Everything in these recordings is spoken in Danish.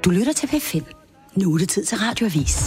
Du lytter til P5. Nu er det tid til Radioavis.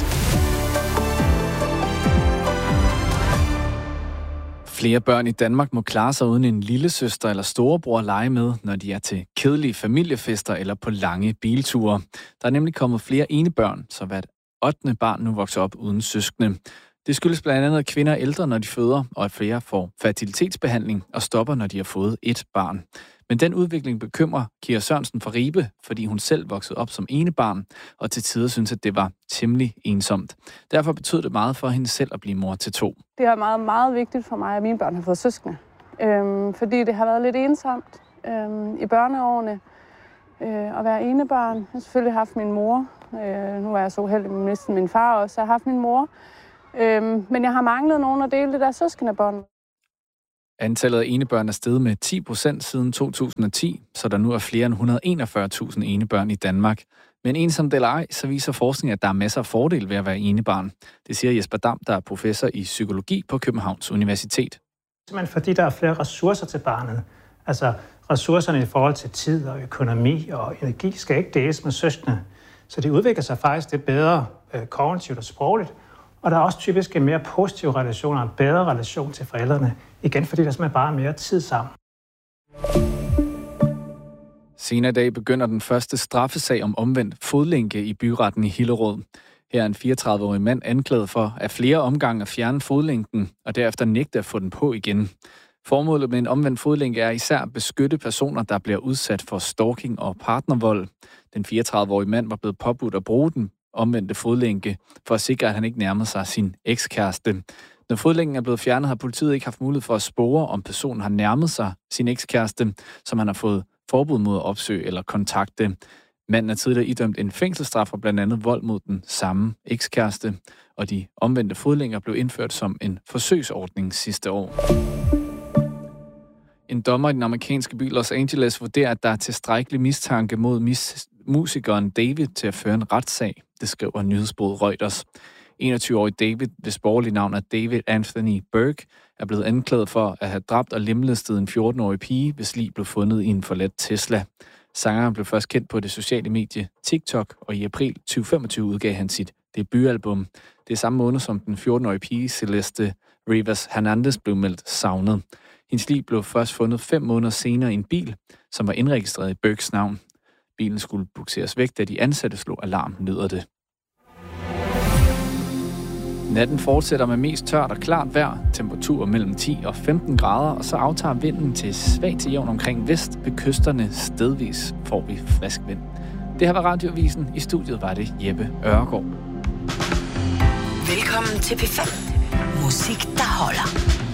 Flere børn i Danmark må klare sig uden en lillesøster eller storebror at lege med, når de er til kedelige familiefester eller på lange bilture. Der er nemlig kommet flere enebørn, så hvert 8. barn nu vokser op uden søskende. Det skyldes blandt andet, at kvinder er ældre, når de føder, og at flere får fertilitetsbehandling og stopper, når de har fået et barn. Men den udvikling bekymrer Kira Sørensen fra Ribe, fordi hun selv voksede op som enebarn, og til tider synes, at det var temmelig ensomt. Derfor betød det meget for hende selv at blive mor til 2. Det er meget, meget vigtigt for mig, at mine børn har fået søskende. Fordi det har været lidt ensomt i børneårene at være enebarn. Jeg har selvfølgelig haft min mor. Nu er jeg så uheldig med næsten min far også. Jeg har haft min mor. Men jeg har manglet nogen at dele det der søskendebånd. Antallet af enebørn er steget med 10% siden 2010, så der nu er flere end 141.000 enebørn i Danmark. Men ensomt eller ej, så viser forskning, at der er masser af fordele ved at være enebarn. Det siger Jesper Dam, der er professor i psykologi på Københavns Universitet. Men fordi der er flere ressourcer til barnet. Altså ressourcerne i forhold til tid og økonomi og energi skal ikke deles med søskende. Så det udvikler sig faktisk det bedre kognitivt og sprogligt. Og der er også typisk en mere positiv relation og en bedre relation til forældrene. Igen, fordi der simpelthen bare er mere tid sammen. Senere i dag begynder den første straffesag om omvendt fodlænke i byretten i Hillerød. Her er en 34-årig mand anklaget for at flere omgange at fjerne fodlænken, og derefter nægte at få den på igen. Formålet med en omvendt fodlænke er især at beskytte personer, der bliver udsat for stalking og partnervold. Den 34-årige mand var blevet påbudt at bruge den omvendte fodlænke, for at sikre, at han ikke nærmede sig sin ekskæreste. Når fodlænken er blevet fjernet, har politiet ikke haft mulighed for at spore, om personen har nærmet sig sin ekskæreste, som han har fået forbud mod at opsøge eller kontakte. Manden er tidligere idømt en fængselsstraf for blandt andet vold mod den samme ekskæreste, og de omvendte fodlænker blev indført som en forsøgsordning sidste år. En dommer i den amerikanske by Los Angeles vurderer, at der er tilstrækkelig mistanke mod musikeren David til at føre en retssag, det skriver nyhedsbureauet Reuters. 21-årig David, hvis borgerlige navn er David Anthony Burke, er blevet anklaget for at have dræbt og lemlæstet en 14-årig pige, hvis lig blev fundet i en forladt Tesla. Sangeren blev først kendt på det sociale medie TikTok, og i april 2025 udgav han sit debutalbum. Det er samme måned, som den 14-årige pige Celeste Rivas Hernandez blev meldt savnet. Hendes lig blev først fundet 5 måneder senere i en bil, som var indregistreret i Burkes navn. Bilen skulle bukseres væk, da de ansatte slog alarm, lyder det. Natten fortsætter med mest tørt og klart vejr, temperaturer mellem 10 og 15 grader, og så aftager vinden til svag til jævn omkring vest. Ved kysterne stedvis får vi frisk vind. Det her var Radioavisen. I studiet var det Jeppe Øregård. Velkommen til P5. Musik, der holder.